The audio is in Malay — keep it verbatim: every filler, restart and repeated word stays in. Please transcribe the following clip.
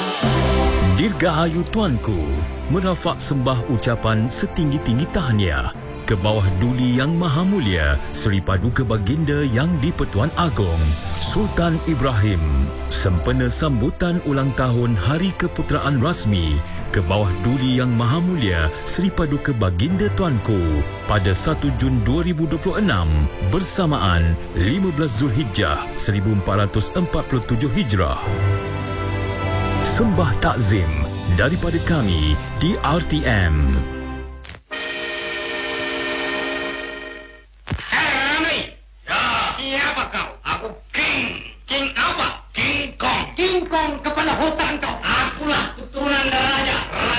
Dirgahayu Tuanku, merafak sembah ucapan setinggi-tinggi tahniah ke bawah Duli Yang Maha Mulia Seri Paduka Baginda Yang di-Pertuan Agong Sultan Ibrahim, sempena sambutan ulang tahun Hari Keputeraan Rasmi ke bawah Duli Yang Maha Mulia Seri Paduka Baginda Tuanku pada satu Jun dua ribu dua puluh enam bersamaan lima belas Zulhijjah seribu empat ratus empat puluh tujuh Hijrah. Sembah takzim daripada kami di R T M.